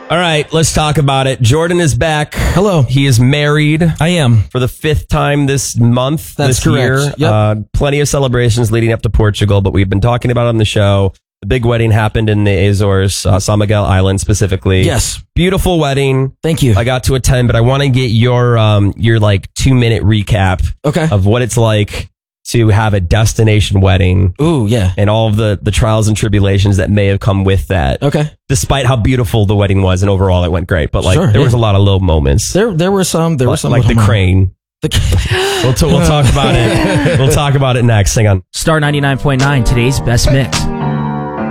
All right, let's talk about it. Jordan is back. Hello. He is married. I am. For the 5th time this month, That's this correct. year. Yep. Plenty of celebrations leading up to Portugal, but we've been talking about it on the show. The big wedding happened in the Azores, San Miguel Island specifically. Yes. Beautiful wedding. Thank you. I got to attend, but I want to get your like 2-minute recap of what it's like to have a destination wedding. Ooh, yeah. And all of the trials and tribulations that may have come with that. Okay. Despite how beautiful the wedding was, and overall it went great, but like there was a lot of low moments. There were some. There were some like the crane. We'll talk about it. We'll talk about it next. Hang on. Star 99.9, today's best mix.